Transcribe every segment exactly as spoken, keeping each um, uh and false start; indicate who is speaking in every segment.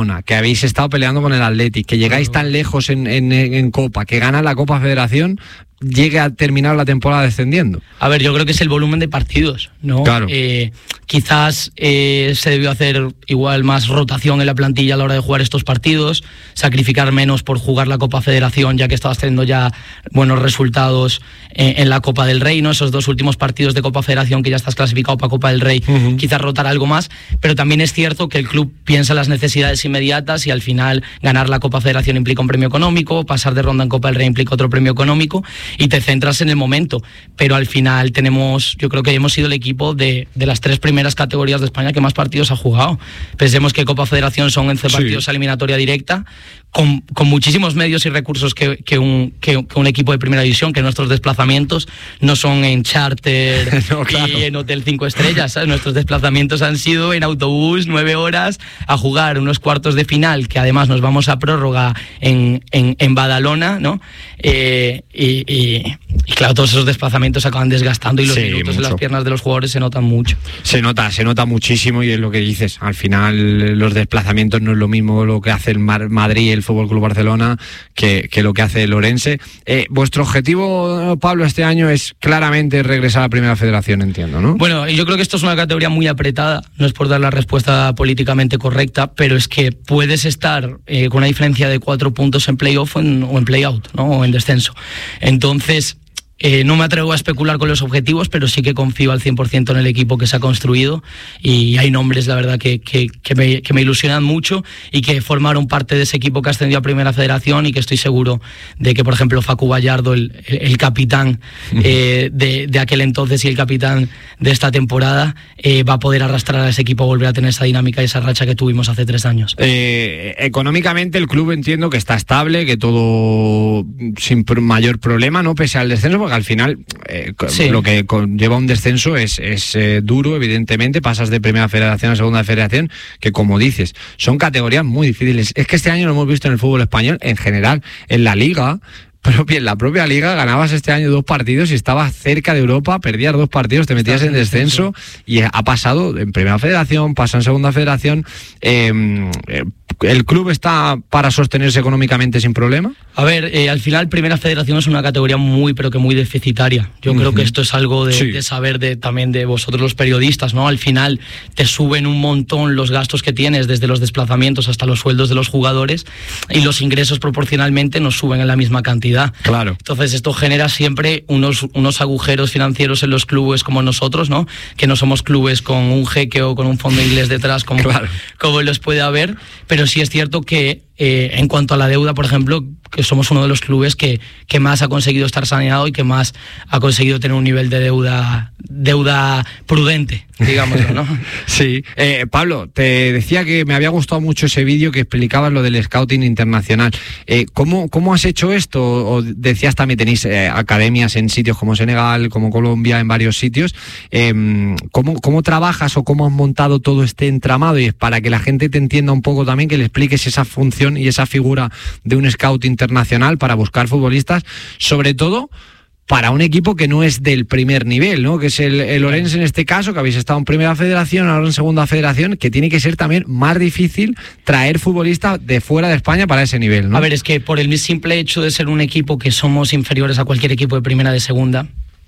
Speaker 1: Barcelona, que habéis estado peleando con el Athletic, que llegáis tan lejos en, en, en Copa, que ganas la Copa Federación, llegue a terminar la temporada descendiendo.
Speaker 2: A ver, yo creo que es el volumen de partidos, ¿no?
Speaker 1: Claro.
Speaker 2: Eh, quizás eh, se debió hacer igual más rotación en la plantilla a la hora de jugar estos partidos, sacrificar menos por jugar la Copa Federación, ya que estabas teniendo ya buenos resultados eh, en la Copa del Rey, ¿no? Esos dos últimos partidos de Copa Federación que ya estás clasificado para Copa del Rey, uh-huh. quizás rotar algo más, pero también es cierto que el club piensa en las necesidades inmediatas y al final ganar la Copa Federación implica un premio económico, pasar de ronda en Copa del Rey implica otro premio económico y te centras en el momento, pero al final tenemos, yo creo que hemos sido el equipo de, de las tres primeras categorías de España que más partidos ha jugado. Pensemos que Copa Federación son once sí. partidos a eliminatoria directa, con, con muchísimos medios y recursos que, que, un, que, que un equipo de primera división, que nuestros desplazamientos no son en charter no, claro. y en hotel cinco estrellas, ¿sabes? Nuestros desplazamientos han sido en autobús, nueve horas, a jugar unos cuartos de final, que además nos vamos a prórroga en, en, en Badalona, ¿no? Eh, y, y, y claro, todos esos desplazamientos se acaban desgastando y los sí, minutos mucho. en las piernas de los jugadores se notan mucho.
Speaker 1: Se nota, se nota muchísimo y es lo que dices, al final los desplazamientos no es lo mismo lo que hace el Madrid, el Fútbol Club Barcelona, que, que lo que hace el Orense. Eh, vuestro objetivo, Pablo, este año es claramente regresar a la Primera Federación, entiendo, ¿no?
Speaker 2: Bueno, yo creo que esto es una categoría muy apretada, no es por dar la respuesta políticamente correcta, pero es que puedes estar eh, con una diferencia de cuatro puntos en play-off o en, o en play-out, ¿no? O en descenso. Entonces, Eh, no me atrevo a especular con los objetivos, pero sí que confío al cien por ciento en el equipo que se ha construido y hay nombres, la verdad, que, que, que, me, que me ilusionan mucho y que formaron parte de ese equipo que ascendió a Primera Federación y que estoy seguro de que, por ejemplo, Facu Gallardo, el, el, el capitán eh, de, de aquel entonces y el capitán de esta temporada, eh, va a poder arrastrar a ese equipo a volver a tener esa dinámica y esa racha que tuvimos hace tres años.
Speaker 1: Eh, económicamente el club entiendo que está estable, que todo sin mayor problema, ¿no? Pese al descenso, porque al final eh, sí. lo que lleva un descenso es, es eh, duro, evidentemente, pasas de Primera Federación a Segunda Federación, que como dices, son categorías muy difíciles. Es que este año lo hemos visto en el fútbol español, en general, en la Liga, propia, en la propia Liga, ganabas este año dos partidos y estabas cerca de Europa, perdías dos partidos, te metías en descenso y ha pasado en Primera Federación, pasa en Segunda Federación. Eh, ¿El club está para sostenerse económicamente sin problema?
Speaker 2: A ver, eh, al final Primera Federación es una categoría muy, pero que muy deficitaria. Yo uh-huh. creo que esto es algo de, sí. de saber de, también de vosotros los periodistas, ¿no? Al final te suben un montón los gastos que tienes, desde los desplazamientos hasta los sueldos de los jugadores, y los ingresos proporcionalmente nos suben en la misma cantidad.
Speaker 1: Claro.
Speaker 2: Entonces esto genera siempre unos, unos agujeros financieros en los clubes como nosotros, ¿no? Que no somos clubes con un jeque o con un fondo inglés detrás como, claro. como los puede haber, pero sí es cierto que eh, en cuanto a la deuda, por ejemplo, que somos uno de los clubes que, que más ha conseguido estar saneado y que más ha conseguido tener un nivel de deuda deuda prudente, digámoslo, ¿no?
Speaker 1: Sí. Eh, Pablo, te decía que me había gustado mucho ese vídeo que explicabas lo del scouting internacional. Eh, ¿cómo, ¿Cómo has hecho esto? O decías también tenéis eh, academias en sitios como Senegal, como Colombia, en varios sitios. Eh, ¿cómo, ¿Cómo trabajas o cómo has montado todo este entramado? Y es para que la gente te entienda un poco también, que le expliques esa función y esa figura de un scout internacional para buscar futbolistas, sobre todo para un equipo que no es del primer nivel, ¿no? Que es el, el Orense en este caso, que habéis estado en Primera Federación, ahora en Segunda Federación, que tiene que ser también más difícil traer futbolistas de fuera de España para ese nivel, ¿no?
Speaker 2: A ver, es que por el simple hecho de ser un equipo que somos inferiores a cualquier equipo de Primera, de Segunda,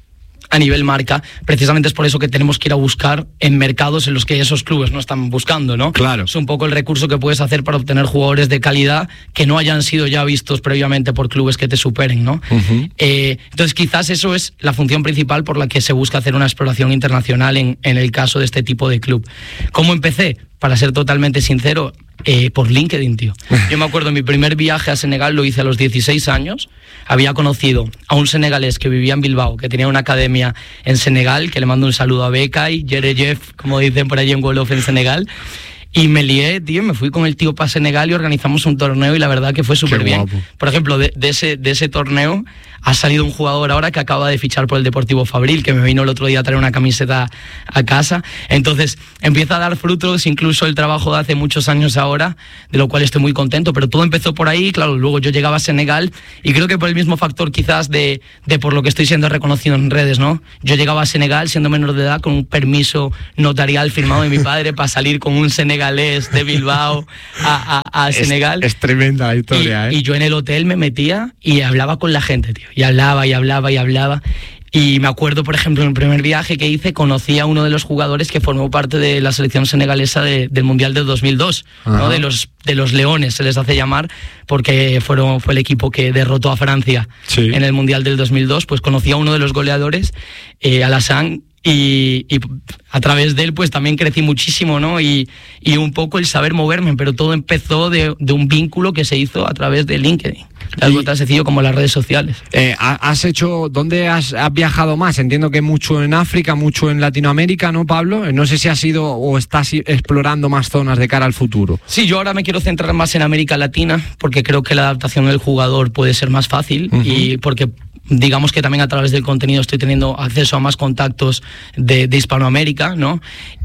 Speaker 2: a nivel marca, precisamente es por eso que tenemos que ir a buscar en mercados en los que esos clubes no están buscando, ¿no?
Speaker 1: Claro.
Speaker 2: Es un poco el recurso que puedes hacer para obtener jugadores de calidad que no hayan sido ya vistos previamente por clubes que te superen, ¿no? Uh-huh. Eh, entonces quizás eso es la función principal por la que se busca hacer una exploración internacional en, en el caso de este tipo de club. ¿Cómo empecé? Para ser totalmente sincero, eh, por LinkedIn, tío. Yo me acuerdo, mi primer viaje a Senegal lo hice a los dieciséis años. Había conocido a un senegalés que vivía en Bilbao, que tenía una academia en Senegal, que le mando un saludo a Bekay, Jerejef, como dicen por allí en Wolof en Senegal. Y me lié, tío, me fui con el tío para Senegal y organizamos un torneo y la verdad que fue súper bien. Por ejemplo, de, de, ese, de ese torneo ha salido un jugador ahora que acaba de fichar por el Deportivo Fabril, que me vino el otro día a traer una camiseta a casa. Entonces empieza a dar frutos, incluso el trabajo de hace muchos años ahora, de lo cual estoy muy contento, pero todo empezó por ahí. Claro, luego yo llegaba a Senegal y creo que por el mismo factor quizás de, de por lo que estoy siendo reconocido en redes, ¿no? Yo llegaba a Senegal siendo menor de edad con un permiso notarial firmado de mi padre para salir con un senegalés senegalés de Bilbao a, a, a Senegal.
Speaker 1: Es, es tremenda la historia,
Speaker 2: y,
Speaker 1: ¿eh?
Speaker 2: Y yo en el hotel me metía y hablaba con la gente, tío. Y hablaba y hablaba y hablaba. Y me acuerdo, por ejemplo, en el primer viaje que hice, conocí a uno de los jugadores que formó parte de la selección senegalesa de, del Mundial del dos mil dos, ¿no? De los de los Leones, se les hace llamar, porque fueron, fue el equipo que derrotó a Francia sí. en el Mundial del dos mil dos. Pues conocí a uno de los goleadores, eh, Alassane, y, y a través de él pues también crecí muchísimo, ¿no? Y, y un poco el saber moverme, pero todo empezó de, de un vínculo que se hizo a través de LinkedIn. Algo tan sencillo como las redes sociales.
Speaker 1: Eh, ¿Has hecho, dónde has, has viajado más? Entiendo que mucho en África, mucho en Latinoamérica, ¿no, Pablo? No sé si has ido o estás explorando más zonas de cara al futuro.
Speaker 2: Sí, yo ahora me quiero centrar más en América Latina, porque creo que la adaptación del jugador puede ser más fácil, uh-huh. y porque digamos que también a través del contenido estoy teniendo acceso a más contactos de, de Hispanoamérica, ¿no?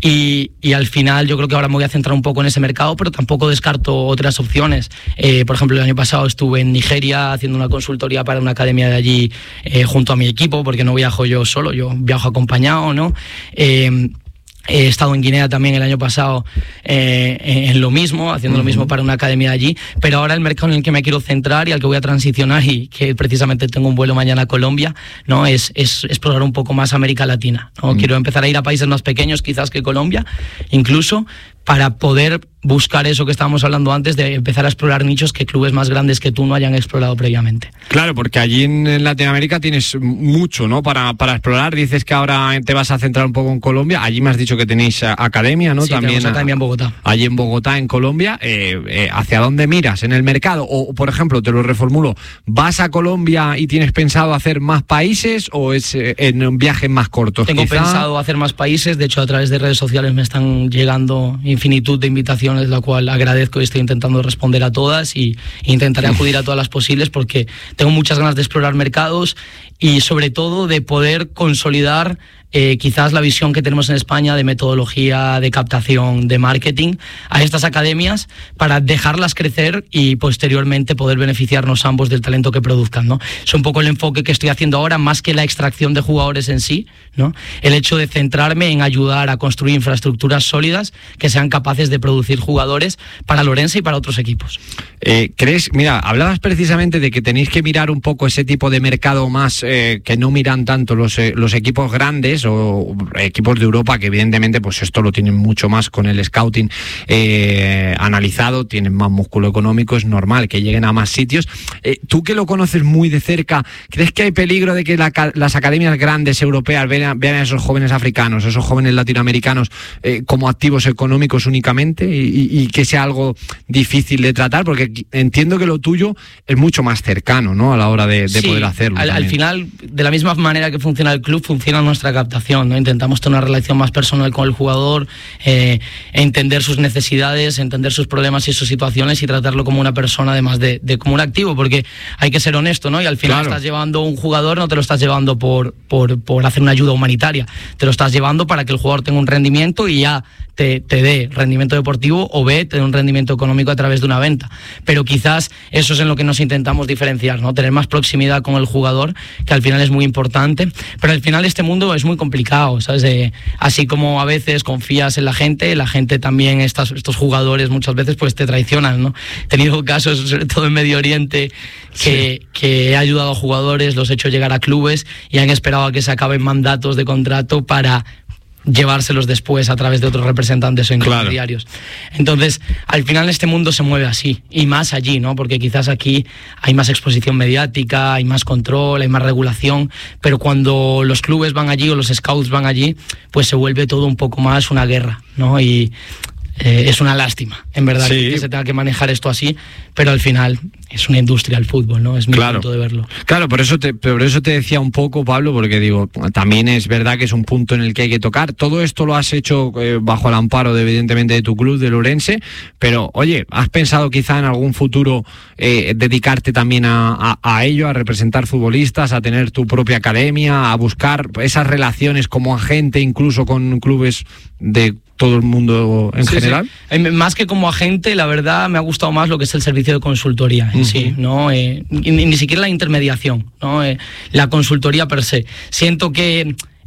Speaker 2: Y, y al final yo creo que ahora me voy a centrar un poco en ese mercado, pero tampoco descarto otras opciones. Eh, por ejemplo, el año pasado estuve en Nigeria haciendo una consultoría para una academia de allí, eh, junto a mi equipo, porque no viajo yo solo, yo viajo acompañado, ¿no? Eh, He estado en Guinea también el año pasado, eh, en lo mismo, haciendo uh-huh. lo mismo para una academia de allí, pero ahora el mercado en el que me quiero centrar y al que voy a transicionar, y que precisamente tengo un vuelo mañana a Colombia, ¿no? es, es explorar un poco más América Latina, ¿no? Uh-huh. Quiero empezar a ir a países más pequeños quizás que Colombia, incluso para poder buscar eso que estábamos hablando antes, de empezar a explorar nichos que clubes más grandes que tú no hayan explorado previamente.
Speaker 1: Claro, porque allí en Latinoamérica tienes mucho, ¿no? Para, para explorar. Dices que ahora te vas a centrar un poco en Colombia. Allí me has dicho que tenéis academia, ¿no?
Speaker 2: Sí,
Speaker 1: también
Speaker 2: academia en Bogotá.
Speaker 1: Allí en Bogotá, en Colombia. Eh, eh, ¿Hacia dónde miras en el mercado? O, por ejemplo, te lo reformulo, ¿vas a Colombia y tienes pensado hacer más países o es eh, en viajes más cortos?
Speaker 2: Tengo
Speaker 1: quizá?
Speaker 2: pensado hacer más países. De hecho, a través de redes sociales me están llegando infinitud de invitaciones, la cual agradezco y estoy intentando responder a todas, y intentaré acudir a todas las posibles, porque tengo muchas ganas de explorar mercados y sobre todo de poder consolidar Eh, quizás la visión que tenemos en España de metodología, de captación, de marketing a estas academias, para dejarlas crecer y posteriormente poder beneficiarnos ambos del talento que produzcan, ¿no? Es un poco el enfoque que estoy haciendo ahora, más que la extracción de jugadores en sí, ¿no? El hecho de centrarme en ayudar a construir infraestructuras sólidas que sean capaces de producir jugadores para Lorense y para otros equipos.
Speaker 1: Eh, ¿Crees? Mira, hablabas precisamente de que tenéis que mirar un poco ese tipo de mercado más eh, que no miran tanto los, eh, los equipos grandes o equipos de Europa, que evidentemente pues esto lo tienen mucho más con el scouting eh, analizado, tienen más músculo económico, es normal que lleguen a más sitios. Eh, tú que lo conoces muy de cerca, ¿crees que hay peligro de que la, las academias grandes europeas vean, vean a esos jóvenes africanos, esos jóvenes latinoamericanos eh, como activos económicos únicamente y, y que sea algo difícil de tratar? Porque entiendo que lo tuyo es mucho más cercano, ¿no? A la hora de, de
Speaker 2: sí,
Speaker 1: poder hacerlo.
Speaker 2: Al, al final, de la misma manera que funciona el club, funciona nuestra captación, ¿no? Intentamos tener una relación más personal con el jugador, eh, entender sus necesidades, entender sus problemas y sus situaciones, y tratarlo como una persona, además de, de como un activo, porque hay que ser honesto, ¿no? Y al final, claro, estás llevando un jugador, no te lo estás llevando por, por, por hacer una ayuda humanitaria, te lo estás llevando para que el jugador tenga un rendimiento y ya te, te dé rendimiento deportivo, o B, te dé un rendimiento económico a través de una venta. Pero quizás eso es en lo que nos intentamos diferenciar, ¿no? Tener más proximidad con el jugador, que al final es muy importante. Pero al final este mundo es muy complicado, ¿sabes? Eh, así como a veces confías en la gente, la gente también, estas, estos jugadores muchas veces pues te traicionan, ¿no? He tenido casos, sobre todo en Medio Oriente, que, sí. que he ayudado a jugadores, los he hecho llegar a clubes y han esperado a que se acaben mandatos de contrato para llevárselos después a través de otros representantes o intermediarios. Claro. Entonces, al final este mundo se mueve así, y más allí, ¿no? Porque quizás aquí hay más exposición mediática, hay más control, hay más regulación, pero cuando los clubes van allí o los scouts van allí, pues se vuelve todo un poco más una guerra, ¿no? Y Eh, es una lástima, en verdad, sí, que se tenga que manejar esto así, pero al final es una industria el fútbol, ¿no? Es mi
Speaker 1: claro.
Speaker 2: punto de verlo.
Speaker 1: Claro, por eso, te, por eso te decía un poco, Pablo, porque digo, también es verdad que es un punto en el que hay que tocar. Todo esto lo has hecho eh, bajo el amparo, de, evidentemente, de tu club, de Lorense, pero, oye, ¿has pensado quizá en algún futuro eh, dedicarte también a, a, a ello, a representar futbolistas, a tener tu propia academia, a buscar esas relaciones como agente, incluso con clubes de todo el mundo en sí, general?
Speaker 2: Sí. Más que como agente, la verdad me ha gustado más lo que es el servicio de consultoría en uh-huh. sí, ¿no? Eh, ni, ni siquiera la intermediación, ¿no? Eh, la consultoría per se. Siento que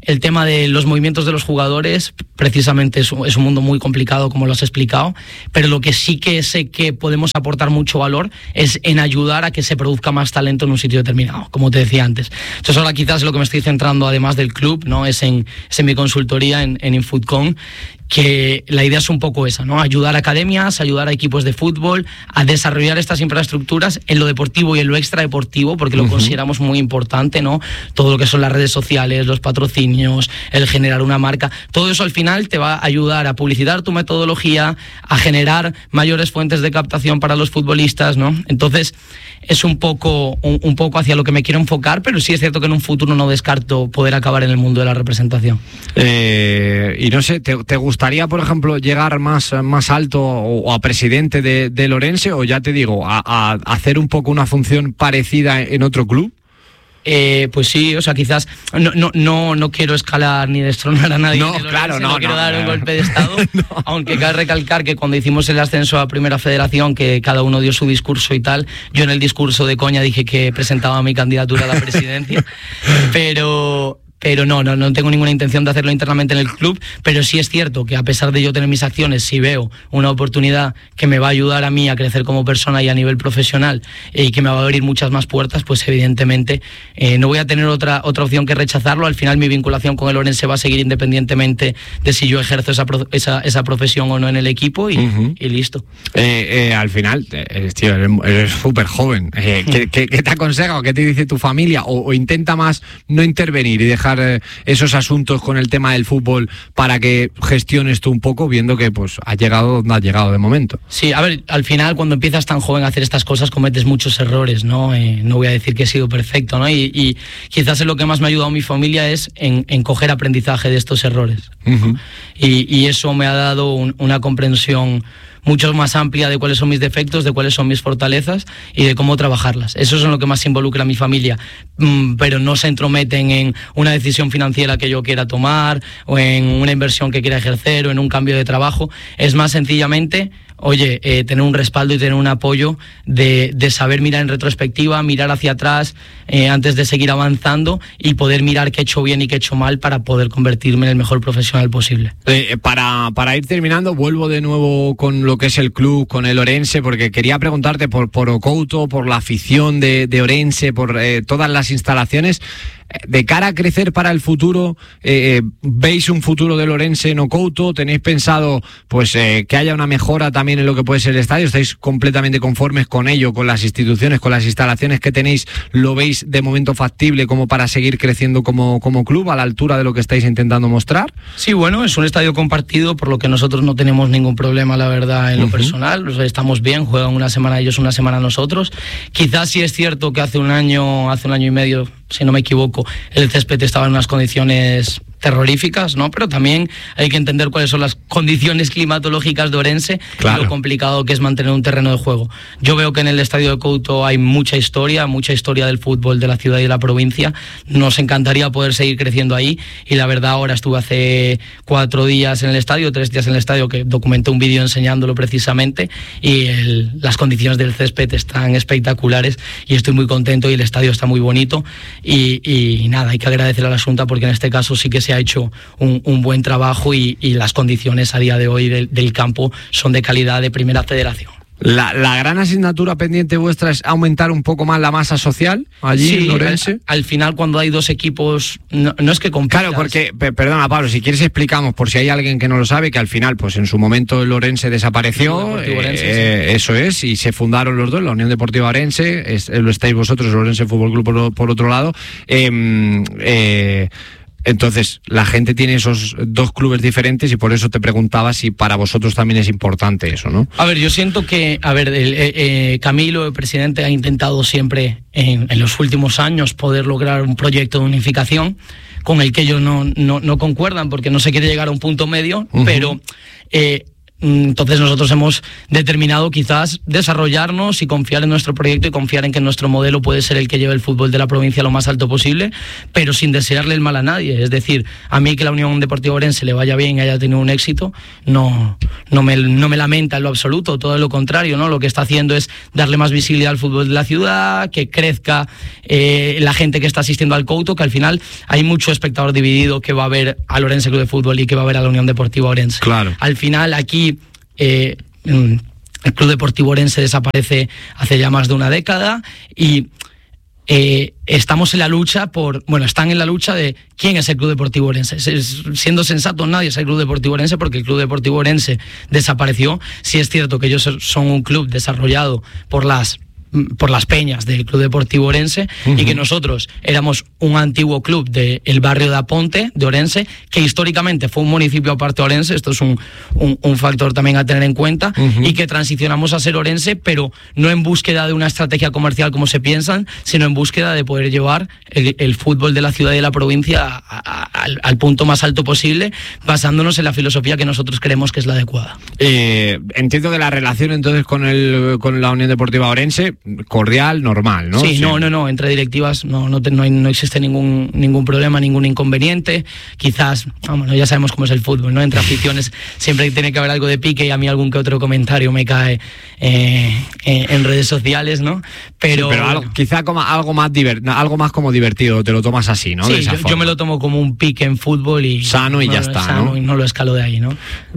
Speaker 2: el tema de los movimientos de los jugadores, precisamente es un, es un mundo muy complicado, como lo has explicado, pero lo que sí que sé que podemos aportar mucho valor es en ayudar a que se produzca más talento en un sitio determinado, como te decía antes. Entonces ahora quizás lo que me estoy centrando, además del club, ¿no? es, en, es en mi consultoría en, en InFoodCon, que la idea es un poco esa, ¿no? Ayudar a academias, ayudar a equipos de fútbol a desarrollar estas infraestructuras en lo deportivo y en lo extradeportivo, porque lo uh-huh. consideramos muy importante, ¿no? Todo lo que son las redes sociales, los patrocinios, el generar una marca, todo eso al final te va a ayudar a publicitar tu metodología, a generar mayores fuentes de captación para los futbolistas, ¿no? Entonces es un poco, un, un poco hacia lo que me quiero enfocar, pero sí es cierto que en un futuro no descarto poder acabar en el mundo de la representación.
Speaker 1: Eh, y no sé, ¿te, te gustaría, por ejemplo, llegar más, más alto o, o a presidente de, de Orense, o ya te digo, a, a hacer un poco una función parecida en otro club?
Speaker 2: Eh, pues sí, o sea, quizás no, no, no, no quiero escalar ni destronar a nadie.
Speaker 1: No, claro, no,
Speaker 2: no quiero
Speaker 1: no,
Speaker 2: dar
Speaker 1: no.
Speaker 2: un golpe de estado, no. Aunque cabe recalcar que cuando hicimos el ascenso a Primera Federación, que cada uno dio su discurso y tal, yo en el discurso de coña dije que presentaba mi candidatura a la presidencia, pero... Pero no, no, no tengo ninguna intención de hacerlo internamente en el club, pero sí es cierto que a pesar de yo tener mis acciones, si veo una oportunidad que me va a ayudar a mí a crecer como persona y a nivel profesional y que me va a abrir muchas más puertas, pues evidentemente eh, no voy a tener otra, otra opción que rechazarlo. Al final mi vinculación con el Orense va a seguir independientemente de si yo ejerzo esa, esa, esa profesión o no en el equipo y, uh-huh. y listo.
Speaker 1: Eh, eh, al final, eh, tío, eres súper joven. Eh, ¿qué, qué, ¿Qué te aconseja o qué te dice tu familia? O, o intenta más no intervenir y dejar esos asuntos con el tema del fútbol para que gestiones tú un poco, viendo que pues has llegado donde has llegado de momento?
Speaker 2: Sí, a ver, al final cuando empiezas tan joven a hacer estas cosas cometes muchos errores, ¿no? Eh, no voy a decir que he sido perfecto, ¿no? Y, y quizás en lo que más me ha ayudado mi familia es en, en coger aprendizaje de estos errores. Uh-huh. y, y eso me ha dado un, una comprensión mucho más amplia de cuáles son mis defectos, de cuáles son mis fortalezas y de cómo trabajarlas. Eso es en lo que más involucra a mi familia, mm, pero no se entrometen en una decisión financiera que yo quiera tomar o en una inversión que quiera ejercer o en un cambio de trabajo. Es más sencillamente, oye, eh, tener un respaldo y tener un apoyo de, de saber mirar en retrospectiva, mirar hacia atrás eh, antes de seguir avanzando y poder mirar qué he hecho bien y qué he hecho mal para poder convertirme en el mejor profesional posible.
Speaker 1: Eh, para, para ir terminando, vuelvo de nuevo con lo que es el club, con el Orense, porque quería preguntarte por, por Ocouto, por la afición de, de Orense, por eh, todas las instalaciones. De cara a crecer para el futuro, eh, ¿veis un futuro del Orense en Ocouto? ¿Tenéis pensado pues eh, que haya una mejora también en lo que puede ser el estadio? ¿Estáis completamente conformes con ello, con las instituciones, con las instalaciones que tenéis? ¿Lo veis de momento factible como para seguir creciendo como, como club a la altura de lo que estáis intentando mostrar?
Speaker 2: Sí, bueno, es un estadio compartido, por lo que nosotros no tenemos ningún problema, la verdad, en lo uh-huh. personal. O sea, estamos bien, juegan una semana ellos, una semana nosotros. Quizás sí es cierto que hace un año, hace un año y medio, si no me equivoco, el césped estaba en unas condiciones terroríficas, ¿no? Pero también hay que entender cuáles son las condiciones climatológicas de Orense, claro, y lo complicado que es mantener un terreno de juego. Yo veo que en el estadio de Ocouto hay mucha historia, mucha historia del fútbol de la ciudad y de la provincia. Nos encantaría poder seguir creciendo ahí y la verdad ahora estuve hace cuatro días en el estadio, tres días en el estadio, que documenté un vídeo enseñándolo precisamente y el, las condiciones del césped están espectaculares y estoy muy contento y el estadio está muy bonito y, y nada, hay que agradecer a la Xunta porque en este caso sí que se ha hecho un, un buen trabajo y, y las condiciones a día de hoy del, del campo son de calidad de Primera Federación.
Speaker 1: La, la gran asignatura pendiente vuestra es aumentar un poco más la masa social allí
Speaker 2: sí,
Speaker 1: en Orense.
Speaker 2: Al, al final, cuando hay dos equipos, no, no es que compitas.
Speaker 1: Claro, porque, pe, perdona Pablo, si quieres explicamos, por si hay alguien que no lo sabe, que al final, pues en su momento el Orense desapareció, eh, Orense, eh, sí. Eso es, y se fundaron los dos, la Unión Deportiva Orense, es, lo estáis vosotros, el Orense Fútbol Club por, por otro lado. Eh, eh, Entonces, la gente tiene esos dos clubes diferentes y por eso te preguntaba si para vosotros también es importante eso, ¿no?
Speaker 2: A ver, yo siento que, a ver, el, eh, eh, Camilo, el presidente, ha intentado siempre en, en los últimos años poder lograr un proyecto de unificación con el que ellos no, no, no concuerdan porque no se quiere llegar a un punto medio, uh-huh. pero... Eh, Entonces nosotros hemos determinado quizás desarrollarnos y confiar en nuestro proyecto y confiar en que nuestro modelo puede ser el que lleve el fútbol de la provincia lo más alto posible, pero sin desearle el mal a nadie. Es decir, a mí que la Unión Deportiva Ourense le vaya bien y haya tenido un éxito, no, no, me, no me lamenta en lo absoluto, todo lo contrario, ¿no? Lo que está haciendo es darle más visibilidad al fútbol de la ciudad, que crezca eh, la gente que está asistiendo al Couto, que al final hay mucho espectador dividido que va a ver al Ourense Club de Fútbol y que va a ver a la Unión Deportiva Ourense.
Speaker 1: Claro.
Speaker 2: Al final aquí Eh, el Club Deportivo Ourense desaparece hace ya más de una década y eh, estamos en la lucha por, bueno, están en la lucha de quién es el Club Deportivo Ourense. Es, siendo sensato, nadie es el Club Deportivo Ourense porque el Club Deportivo Ourense desapareció. Sí es cierto que ellos son un club desarrollado por las por las peñas del Club Deportivo Ourense, uh-huh. y que nosotros éramos un antiguo club del barrio de Aponte, de Ourense, que históricamente fue un municipio aparte de Ourense, esto es un, un, un factor también a tener en cuenta, uh-huh. y que transicionamos a ser Ourense, pero no en búsqueda de una estrategia comercial como se piensan, sino en búsqueda de poder llevar el, el fútbol de la ciudad y de la provincia a, a, al, al punto más alto posible, basándonos en la filosofía que nosotros creemos que es la adecuada.
Speaker 1: Eh, entiendo que la relación entonces con, el, con la Unión Deportiva Ourense cordial, normal, ¿no?
Speaker 2: Sí,
Speaker 1: sí.
Speaker 2: no, no, no, entre directivas no, no, te, no, hay, no existe ningún, ningún problema, ningún inconveniente. Quizás, bueno, ya sabemos cómo es el fútbol, ¿no? Entre aficiones siempre tiene que haber algo de pique y a mí algún que otro comentario me cae eh, eh, en redes sociales, ¿no? Pero,
Speaker 1: sí, pero algo, quizá como algo más divert, algo más como divertido, te lo tomas así, ¿no?
Speaker 2: Sí,
Speaker 1: de esa
Speaker 2: yo,
Speaker 1: forma.
Speaker 2: yo me lo tomo como un pique en fútbol y
Speaker 1: sano y
Speaker 2: no,
Speaker 1: ya está,
Speaker 2: sano,
Speaker 1: ¿no?
Speaker 2: Y no lo escalo de ahí, ¿no?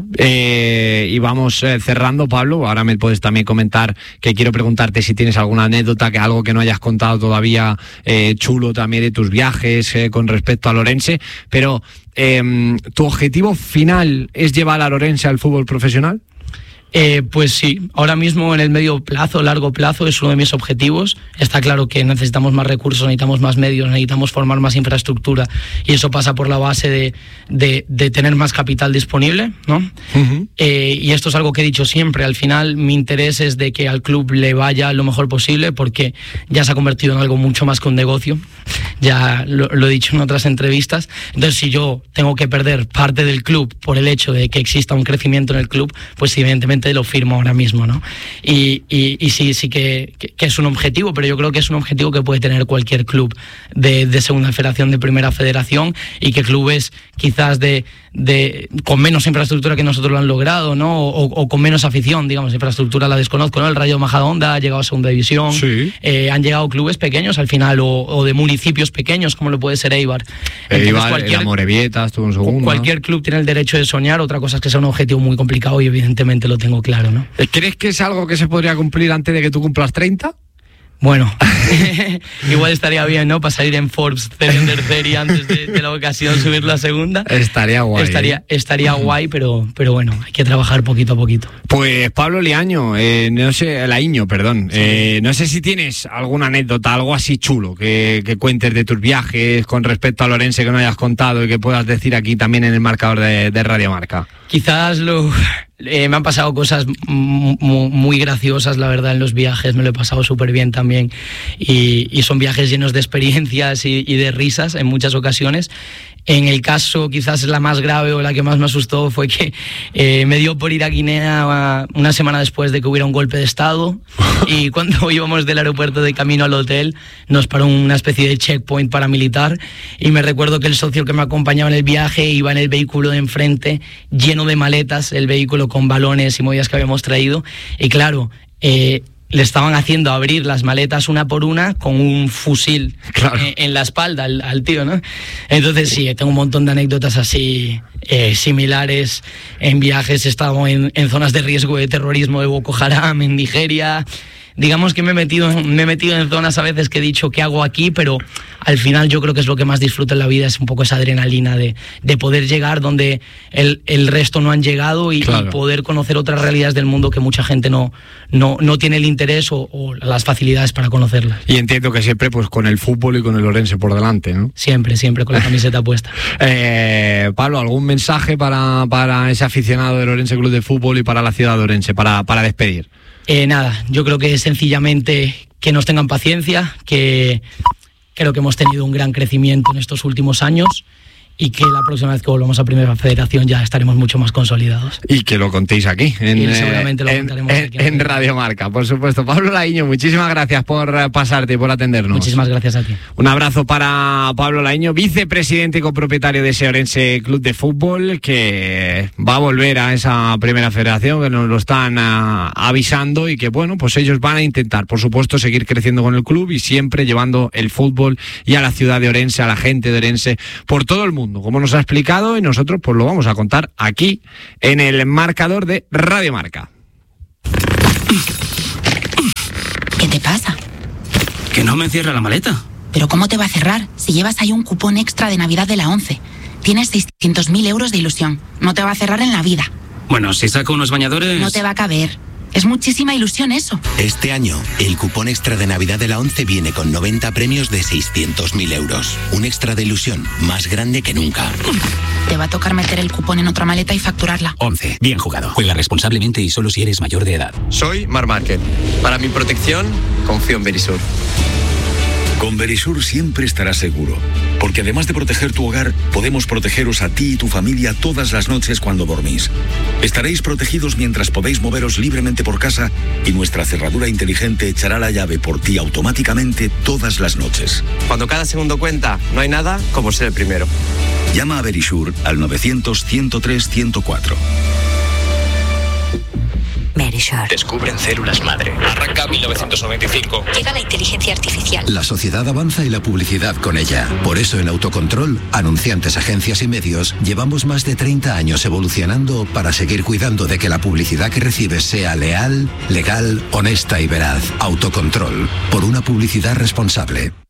Speaker 1: Eh, y vamos eh, cerrando, Pablo. Ahora me puedes también comentar, que quiero preguntarte si tienes alguna anécdota, que algo que no hayas contado todavía, eh, chulo también de tus viajes eh, con respecto al Ourense, pero eh, ¿tu objetivo final es llevar al Ourense al fútbol profesional?
Speaker 2: Eh, pues sí, ahora mismo en el medio plazo, largo plazo, es uno de mis objetivos. Está claro que necesitamos más recursos, necesitamos más medios, necesitamos formar más infraestructura y eso pasa por la base de, de, de tener más capital disponible, ¿no? Uh-huh. Eh, y esto es algo que he dicho siempre, al final mi interés es de que al club le vaya lo mejor posible porque ya se ha convertido en algo mucho más que un negocio, ya lo, lo he dicho en otras entrevistas. Entonces si yo tengo que perder parte del club por el hecho de que exista un crecimiento en el club, pues evidentemente lo firmo ahora mismo, ¿no? Y, y, y sí, sí que, que, que es un objetivo, pero yo creo que es un objetivo que puede tener cualquier club de, de segunda federación, de primera federación, y que clubes quizás de, de con menos infraestructura que nosotros lo han logrado, ¿no? O, o con menos afición, digamos, infraestructura la desconozco, ¿no? El Rayo Majadahonda ha llegado a segunda división, sí. eh, han llegado clubes pequeños al final, o, o de municipios pequeños, como lo puede ser Eibar.
Speaker 1: Entonces, Eibar, cualquier, el Amorebieta estuvo en segunda.
Speaker 2: Cualquier club tiene el derecho de soñar, otra cosa es que sea un objetivo muy complicado y evidentemente lo tengo claro, ¿no?
Speaker 1: ¿Crees que es algo que se podría cumplir antes de que tú cumplas treinta?
Speaker 2: Bueno, igual estaría bien, ¿no? Para salir en Forbes Under Serie antes de, de la ocasión, subirlo a segunda.
Speaker 1: Estaría guay.
Speaker 2: Estaría,
Speaker 1: ¿eh?
Speaker 2: estaría guay, pero, pero bueno, hay que trabajar poquito a poquito.
Speaker 1: Pues Pablo Liaño, eh, no sé, Laiño, perdón. Sí. Eh, no sé si tienes alguna anécdota, algo así chulo que, que cuentes de tus viajes con respecto al Ourense que no hayas contado y que puedas decir aquí también en el marcador de, de Radio Marca.
Speaker 2: Quizás lo... Eh, me han pasado cosas muy, muy graciosas, la verdad, en los viajes, me lo he pasado súper bien también y, y son viajes llenos de experiencias y, y de risas en muchas ocasiones. En el caso, quizás la más grave o la que más me asustó fue que eh, me dio por ir a Guinea una semana después de que hubiera un golpe de Estado y cuando íbamos del aeropuerto de camino al hotel nos paró una especie de checkpoint paramilitar y me recuerdo que el socio que me acompañaba en el viaje iba en el vehículo de enfrente lleno de maletas, el vehículo con balones y movidas que habíamos traído y claro... Eh, le estaban haciendo abrir las maletas una por una con un fusil claro. en, en la espalda al, al tío, ¿no? Entonces sí, tengo un montón de anécdotas así eh, similares en viajes. He estado en, en zonas de riesgo de terrorismo de Boko Haram, en Nigeria. Digamos que me he metido, me he metido en zonas a veces que he dicho ¿qué hago aquí? Pero al final yo creo que es lo que más disfruto en la vida, es un poco esa adrenalina de, de poder llegar donde el, el resto no han llegado y, claro. y poder conocer otras realidades del mundo que mucha gente no, no, no tiene el interés o, o las facilidades para conocerlas.
Speaker 1: Y entiendo que siempre pues con el fútbol y con el Ourense por delante, ¿no?
Speaker 2: Siempre, siempre con la camiseta puesta.
Speaker 1: Eh, Pablo, ¿algún mensaje para, para ese aficionado del Ourense Club de Fútbol y para la ciudad de Ourense, para, para despedir?
Speaker 2: Eh, nada, yo creo que sencillamente que nos tengan paciencia, que creo que hemos tenido un gran crecimiento en estos últimos años y que la próxima vez que volvamos a Primera Federación ya estaremos mucho más consolidados.
Speaker 1: Y que lo contéis aquí, en,
Speaker 2: y seguramente lo
Speaker 1: en,
Speaker 2: contaremos
Speaker 1: en,
Speaker 2: aquí
Speaker 1: en Radio Marca, por supuesto. Pablo Laíño, muchísimas gracias por pasarte y por atendernos.
Speaker 2: Muchísimas gracias a ti.
Speaker 1: Un abrazo para Pablo Laíño, vicepresidente y copropietario de ese Orense Club de Fútbol, que va a volver a esa Primera Federación, que nos lo están uh, avisando, y que bueno, pues ellos van a intentar, por supuesto, seguir creciendo con el club y siempre llevando el fútbol y a la ciudad de Orense, a la gente de Orense, por todo el mundo, como nos ha explicado, y nosotros pues lo vamos a contar aquí en el marcador de Radio Marca.
Speaker 3: ¿Qué te pasa?
Speaker 4: Que no me cierra la maleta.
Speaker 3: ¿Pero cómo te va a cerrar si llevas ahí un cupón extra de Navidad de la ONCE? Tienes seiscientos mil euros de ilusión. No te va a cerrar en la vida.
Speaker 4: Bueno, si saco unos bañadores...
Speaker 3: No te va a caber. Es muchísima ilusión eso.
Speaker 5: Este año, el cupón extra de Navidad de la ONCE viene con noventa premios de seiscientos mil euros. Un extra de ilusión más grande que nunca.
Speaker 3: Te va a tocar meter el cupón en otra maleta y facturarla.
Speaker 6: ONCE. Bien jugado. Juega responsablemente y solo si eres mayor de edad.
Speaker 7: Soy Mar Márquez. Para mi protección, confío en Verisur.
Speaker 8: Con Verisur siempre estarás seguro, porque además de proteger tu hogar, podemos protegeros a ti y tu familia todas las noches cuando dormís. Estaréis protegidos mientras podéis moveros libremente por casa y nuestra cerradura inteligente echará la llave por ti automáticamente todas las noches.
Speaker 7: Cuando cada segundo cuenta, no hay nada como ser el primero.
Speaker 8: Llama a Verisur al novecientos, ciento tres, ciento cuatro.
Speaker 9: Verisur.
Speaker 6: Descubren células madre. Arranca mil novecientos noventa y cinco.
Speaker 9: Llega la inteligencia artificial.
Speaker 5: La sociedad avanza y la publicidad con ella. Por eso en Autocontrol, anunciantes, agencias y medios, llevamos más de treinta años evolucionando para seguir cuidando de que la publicidad que recibes sea leal, legal, honesta y veraz. Autocontrol. Por una publicidad responsable.